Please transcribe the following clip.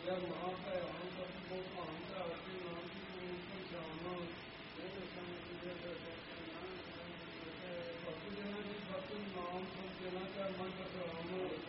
ਜਦ ਮਹਾਭੈਰਵ ਸਤਿ ਭਾਨ ਧਰਤੀ ਨਾਮ ਕੀ ਪਛਾਨੋ ਇਹ ਸੰਤ ਦੇ ਸਤਿ ਜਨਾਂ ਦੀ ਸਤਿ ਨਾਮ ਸੰਤ ਜਨਾਂ ਦਾ ਮਨ ਪਛਾਨੋ